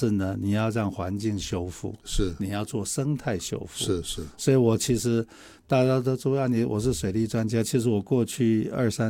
是呢，你要让环境修复， 是你要做生态修复， 是。 所以我其实大家都知道我是水利专家，其实我过去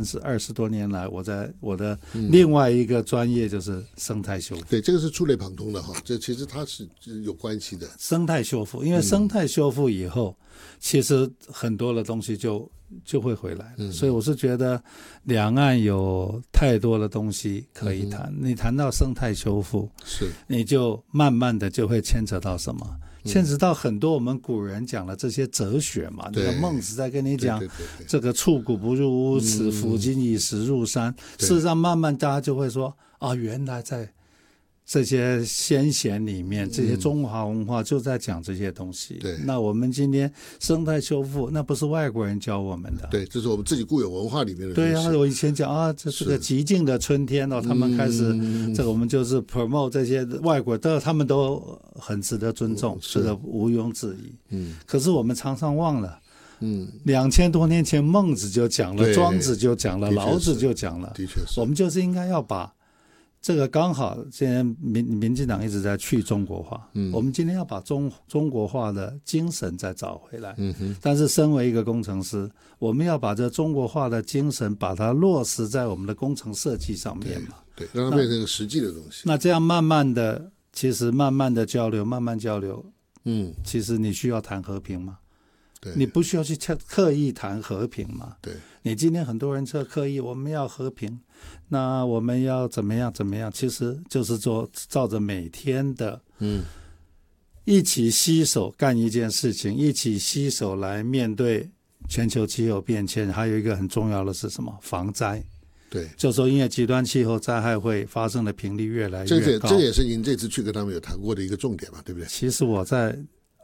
20多年来，我在我的另外一个专业就是生态修复。 对，这个是触类旁通的哈，这其实它是有关系的。 生态修复，因为生态修复以后，其实很多的东西就会回来了，所以我是觉得两岸有太多的东西可以谈。你谈到生态修复， 是你就慢慢的就会牵扯到什么？牵扯到很多我们古人讲的这些哲学嘛，那个孟子在跟你讲，这个触谷不入屋此，夫今以石入山。事实上，慢慢大家就会说啊，原来在这些先贤里面，这些中华文化就在讲这些东西。 对， 那我们今天生态修复，那不是外国人教我们的， 对，这是我们自己固有文化里面的东西。 对啊，我以前讲啊，这是个极静的春天哦，他们开始这个我们就是 promote 这些外国的，他们都很值得尊重，这个毋庸置疑。可是我们常常忘了。2000多年前孟子就讲了，庄子就讲了，老子就讲了， 的确是。 我们就是应该要把这个刚好现在民进党一直在去中国化，我们今天要把中国化的精神再找回来。但是身为一个工程师，我们要把这中国化的精神把它落实在我们的工程设计上面嘛， 对，让它变成一个实际的东西。 那这样慢慢的，其实慢慢的交流，其实你需要谈和平吗？ 对， 你不需要去刻意谈和平嘛？ 对， 你今天很多人刻意我们要和平，那我们要怎么样，其实就是照着每天的一起携手干一件事情，一起携手来面对全球气候变迁。还有一个很重要的是什么？防灾。 对， 就说因为极端气候灾害会发生的频率越来越高， 这也是您这次去跟他们有谈过的一个重点嘛，对不对？ 其实我在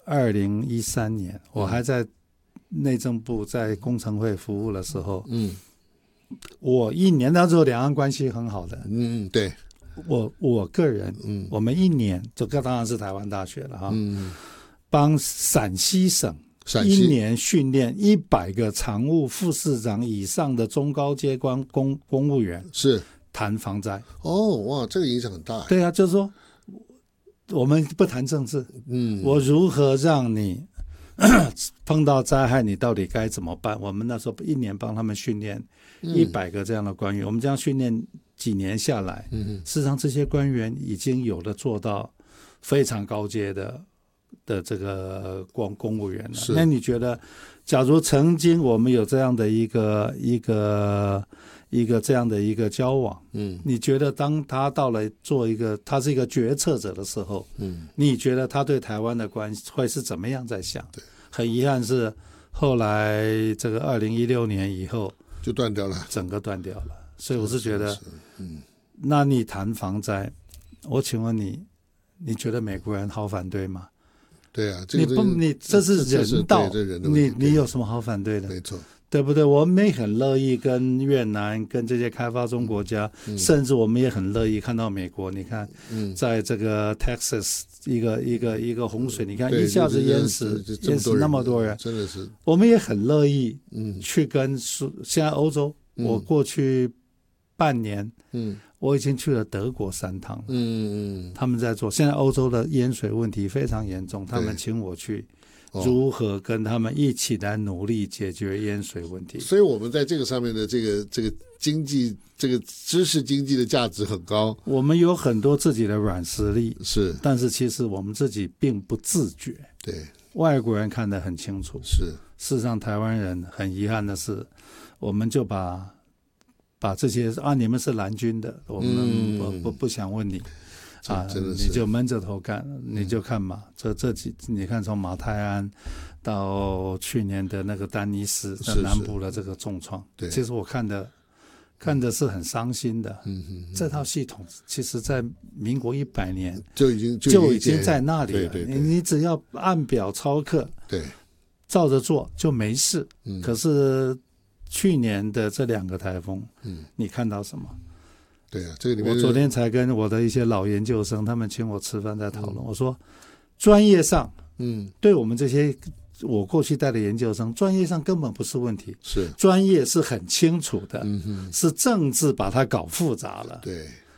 2013年，我还在内政部在工程会服务的时候，我一年那时候两岸关系很好的， 对， 我个人，我们一年这个当然是台湾大学了哈，帮陕西省一年训练100个常务副市长以上的中高阶公务员， 是谈防灾。 哦，哇，这个影响很大。 对啊，就是说我们不谈政治，我如何让你碰到灾害你到底该怎么办？我们那时候一年帮他们训练100个这样的官员，我们这样训练几年下来，事实上这些官员已经有的做到非常高阶的这个公务员了。那你觉得，假如曾经我们有这样的一个这样的一个交往，你觉得当他到了他是一个决策者的时候，你觉得他对台湾的关系会是怎么样在想？很遗憾是后来这个2016年以后就断掉了， 整个断掉了。所以我是觉得，那你谈防灾，我请问你觉得美国人好反对吗？ 对啊， 你这是人道，你有什么好反对的？ 没错， 对不对？我们也很乐意跟越南、跟这些开发中国家，甚至我们也很乐意看到美国。你看，在这个 Texas 一个洪水，你看一下子淹死那么多人， 真的是， 我们也很乐意去跟现在欧洲，我过去半年，我已经去了德国3趟，他们在做，现在欧洲的淹水问题非常严重，他们请我去如何跟他们一起来努力解决淹水问题。 所以我们在这个上面的这个经济，这个知识经济的价值很高， 我们有很多自己的软实力， 是， 但是其实我们自己并不自觉， 对，外国人看得很清楚， 是， 事实上台湾人很遗憾的是，我们就把这些你们是蓝军的，我们不想问你你就闷着头干，你就看嘛，你看从马泰安到去年的那个丹尼斯在南部的这个重创，其实我看的是很伤心的。这套系统其实在民国100年就已经在那里了，你只要按表操课，对，照着做就没事。可是去年的这2个台风，你看到什么？ 对啊，这个里面我昨天才跟我的一些老研究生，他们请我吃饭在讨论。我说，专业上，对我们这些我过去带的研究生，专业上根本不是问题，是专业是很清楚的，是政治把它搞复杂了。对，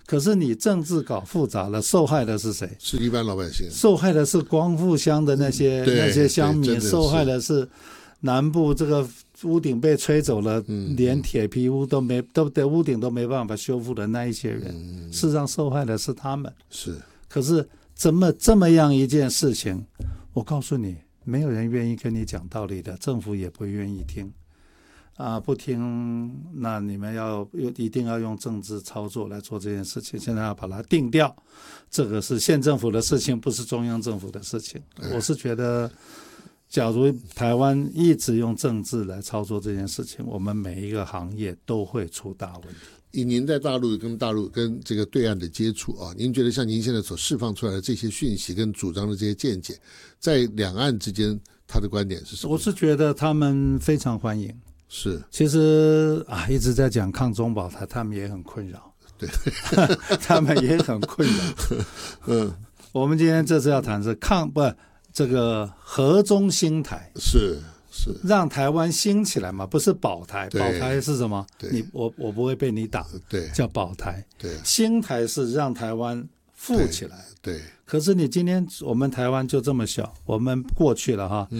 可是你政治搞复杂了，受害的是谁？ 是一般老百姓， 受害的是光复乡的那些乡民，受害的是南部这个屋顶被吹走了，连铁皮屋都屋顶都没办法修复的那一些人，事实上受害的是他们。 是，可是这么样一件事情，我告诉你，没有人愿意跟你讲道理的，政府也不愿意听。不听，那你们一定要用政治操作来做这件事情。现在要把它定掉，这个是县政府的事情，不是中央政府的事情。我是觉得，假如台湾一直用政治来操作这件事情，我们每一个行业都会出大问题。 以您在大陆跟这个对岸的接触啊，您觉得像您现在所释放出来的这些讯息跟主张的这些见解，在两岸之间他的观点是什么？ 我是觉得他们非常欢迎。 是， 其实一直在讲抗中保台，他们也很困扰， 对， 他们也很困扰。我们今天这次要谈是这个和中兴台， 是让台湾兴起来嘛，不是保台。保台是什么？我不会被你打， 对， 叫保台。 对， 兴台是让台湾富起来。 对。 可是你今天我们台湾就这么小，我们过去了哈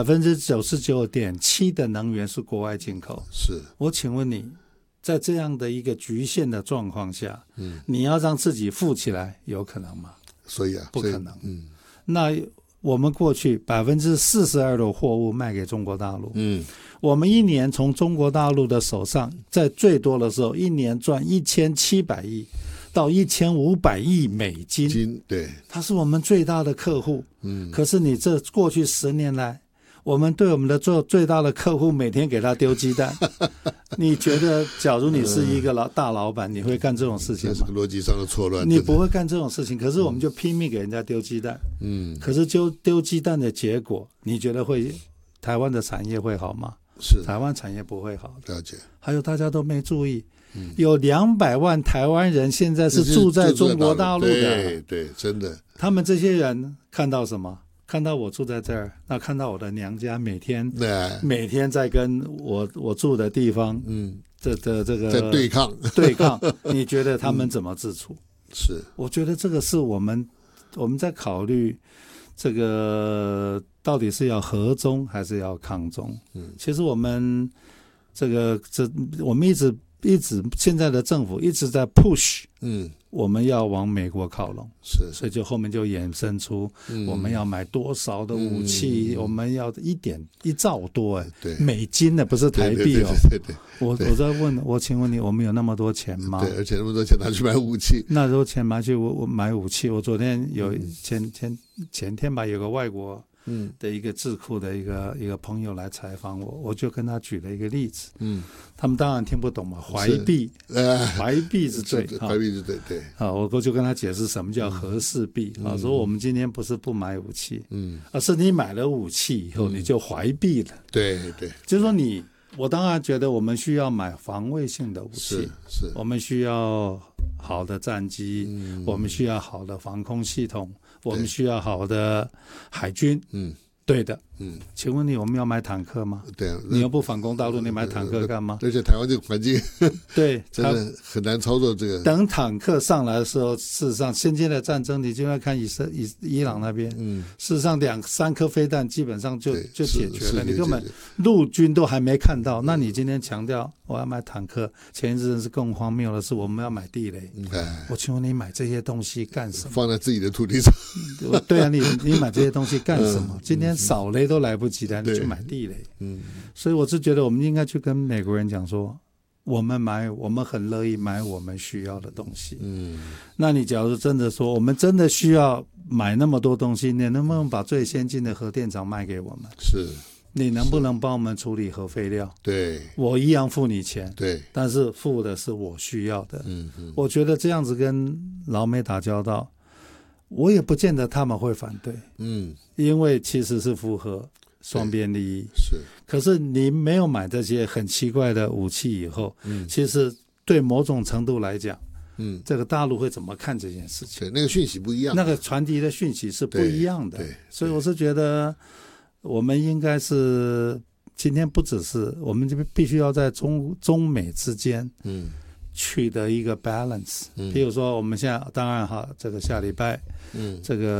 ，99.7%的能源是国外进口。 是， 我请问你，在这样的一个局限的状况下，你要让自己富起来，有可能吗？ 所以不可能。那我们过去42%的货物卖给中国大陆，我们一年从中国大陆的手上，在最多的时候，一年赚1700亿。到1500亿美金， 对， 它是我们最大的客户。可是你这过去10年来，我们对我们的最大的客户每天给他丢鸡蛋。你觉得，假如你是一个大老板，你会干这种事情吗？ 这是逻辑上的错乱。 你不会干这种事情，可是我们就拼命给人家丢鸡蛋。可是丢鸡蛋的结果，你觉得台湾的产业会好吗？ 是， 台湾产业不会好。 了解。 还有大家都没注意。有200万台湾人现在是住在中国大陆的， 对，真的。 他们这些人看到什么？看到我住在这儿，那看到我的娘家每天在跟我住的地方，这个在对抗， 你觉得他们怎么自处？ 是， 我觉得这个是我们在考虑这个到底是要和中还是要抗中。其实我们我们一直现在的政府一直在 push，我们要往美国靠拢，所以就后面就衍生出我们要买多少的武器，我们要1兆多美金的，不是台币哦。 对， 我在问，请问你，我们有那么多钱吗？ 对，而且那么多钱拿去买武器， 那时候钱拿去我买武器。我昨天有前天吧，有个外国的一个智库的一个朋友来采访我就跟他举了一个例子。他们当然听不懂嘛，怀璧之罪， 怀璧之罪，对。 我就跟他解释什么叫和氏璧，说我们今天不是不买武器，而是你买了武器以后你就怀璧了。 对， 就是说我当然觉得我们需要买防卫性的武器， 是， 我们需要好的战机，我们需要好的防空系统，我们需要好的海军。对的。请问我们要买坦克吗？ 对啊， 你又不反攻大陆，你买坦克干嘛？ 而且台湾这个环境，对，真的很难操作这个。 等坦克上来的时候，事实上现在的战争，你就要看伊朗那边，事实上2-3颗飞弹基本上就解决了，你根本陆军都还没看到。那你今天强调我要买坦克，前一阵是更荒谬的是我们要买地雷。我请问你买这些东西干什么？ 放在自己的土地上。 对啊，你买这些东西干什么？今天扫雷都来不及了，你去买地雷。所以我是觉得我们应该去跟美国人讲说，我们很乐意买我们需要的东西。那你假如真的说我们真的需要买那么多东西，你能不能把最先进的核电厂卖给我们？ 是。 你能不能帮我们处理核废料？ 对， 我一样付你钱。 对， 但是付的是我需要的。我觉得这样子跟老美打交道，我也不见得他们会反对。因为其实是符合双边利益。 是。可是你没有买这些很奇怪的武器以后，其实对某种程度来讲，这个大陆会怎么看这件事情？ 对，那个讯息不一样， 那个传递的讯息是不一样的。对，所以我是觉得我们应该是今天不只是我们必须要在中美之间， 取得一个 balance。比如说我们现在当然哈，这个下礼拜，这个